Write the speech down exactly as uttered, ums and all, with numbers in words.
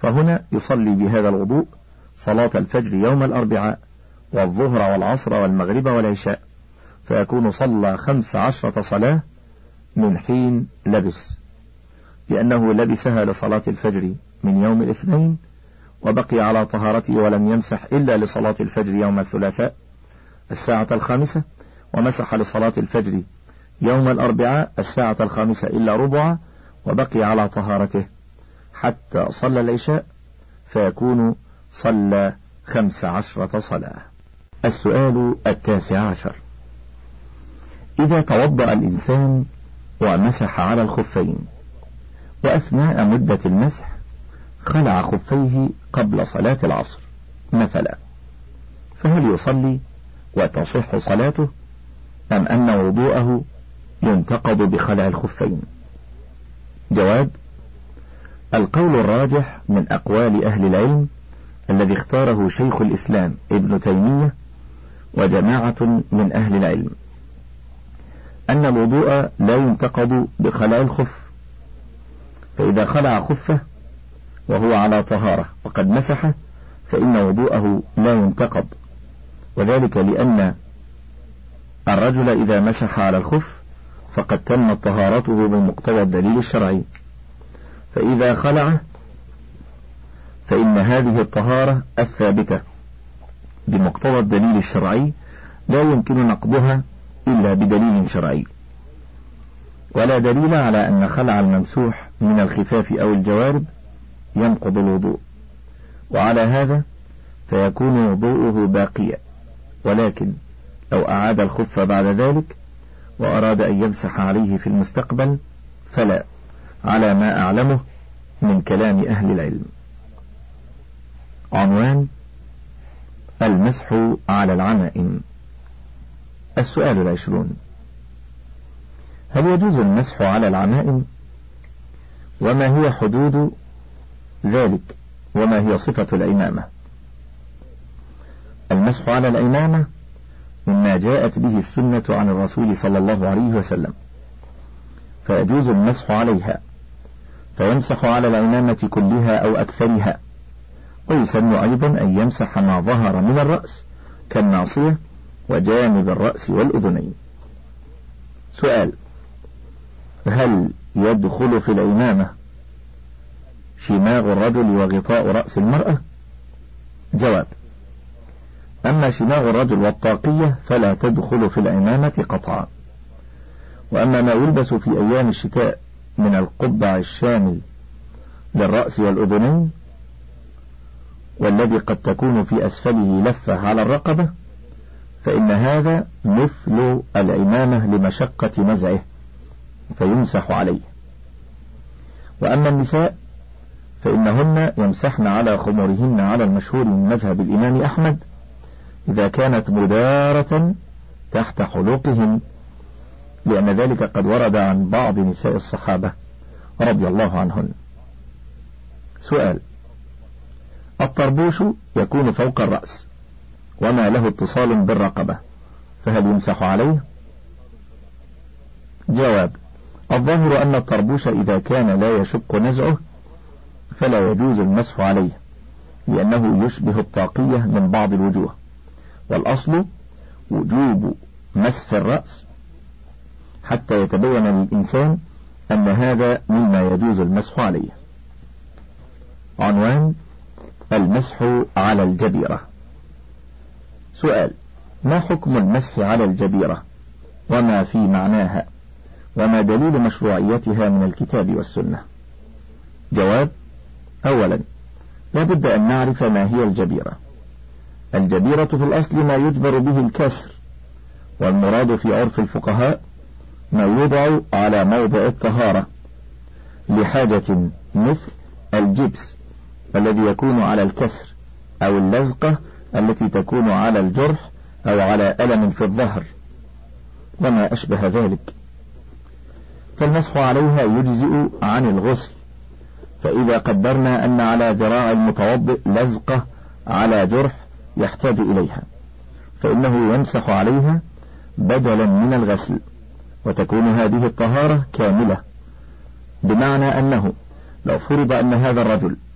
فهنا يصلي بهذا الوضوء صلاة الفجر يوم الأربعاء والظهر والعصر والمغرب والعشاء، فيكون صلى خمس عشرة صلاة من حين لبس، لأنه لبسها لصلاة الفجر من يوم الاثنين وبقي على طهارته ولم يمسح إلا لصلاة الفجر يوم الثلاثاء الساعة الخامسة، ومسح لصلاة الفجر يوم الأربعاء الساعة الخامسة إلا ربع، وبقي على طهارته حتى صلى العشاء، فيكون صلى خمس عشرة صلاة. السؤال التاسع عشر: إذا توضأ الإنسان ومسح على الخفين وأثناء مدة المسح خلع خفيه قبل صلاة العصر مثلا، فهل يصلي وتصح صلاته أم أن وضوءه ينتقض بخلع الخفين؟ جواب: القول الراجح من أقوال أهل العلم الذي اختاره شيخ الإسلام ابن تيمية وجماعة من أهل العلم أن الوضوء لا ينتقض بخلع الخف، فإذا خلع خفه وهو على طهارة وقد مسح فإن وضوءه لا ينتقض، وذلك لأن الرجل إذا مسح على الخف فقد تمت طهارته بمقتضى الدليل الشرعي، فإذا خلعه فإن هذه الطهارة الثابتة بمقتضى الدليل الشرعي لا يمكن نقضها إلا بدليل شرعي، ولا دليل على أن خلع الممسوح من الخفاف أو الجوارب ينقض الوضوء، وعلى هذا فيكون وضوءه باقيا، ولكن لو أعاد الخف بعد ذلك وأراد أن يمسح عليه في المستقبل فلا، على ما أعلمه من كلام أهل العلم. عنوان: المسح على العمائم. السؤال العشرون: هل يجوز المسح على العمائم؟ وما هي حدود ذلك؟ وما هي صفة العمامة؟ المسح على العمامة مما جاءت به السنة عن الرسول صلى الله عليه وسلم، فيجوز المسح عليها، فيمسح على العمامة كلها أو أكثرها، ويسن أيضا أن يمسح ما ظهر من الرأس كالناصية وجانب الرأس والأذنين. سؤال: هل يدخل في العمامة شماغ الرجل وغطاء رأس المرأة؟ جواب: أما شماغ الرجل والطاقية فلا تدخل في العمامة قطعا، وأما ما يلبس في أيام الشتاء من القبع الشامل للرأس والأذنين والذي قد تكون في أسفله لفة على الرقبة فإن هذا مثل العمامة لمشقة نزعه فيمسح عليه. وأما النساء فإنهن يمسحن على خمورهن على المشهور من مذهب الإمام أحمد إذا كانت مدارة تحت حلوقهن، لأن ذلك قد ورد عن بعض نساء الصحابة رضي الله عنهن. سؤال: الطربوش يكون فوق الرأس وما له اتصال بالرقبة، فهل يمسح عليه؟ جواب: الظاهر أن الطربوش إذا كان لا يشق نزعه فلا يجوز المسح عليه، لأنه يشبه الطاقية من بعض الوجوه، والأصل وجوب مسح الرأس حتى يتبين للإنسان أن هذا مما يجوز المسح عليه. عنوان: المسح على الجبيرة. سؤال: ما حكم المسح على الجبيرة وما في معناها وما دليل مشروعيتها من الكتاب والسنة؟ جواب: أولا لا بد أن نعرف ما هي الجبيرة. الجبيرة في الأصل ما يجبر به الكسر، والمراد في عرف الفقهاء ما يوضع على موضع الطهارة لحاجة، مثل الجبس الذي يكون على الكسر، أو اللزقة التي تكون على الجرح أو على ألم في الظهر وما أشبه ذلك، فالمسح عليها يجزئ عن الغسل. فإذا قدرنا أن على ذراع المتوضئ لزقة على جرح يحتاج إليها فإنه يمسح عليها بدلا من الغسل، وتكون هذه الطهارة كاملة، بمعنى أنه لو فرض أن هذا الرجل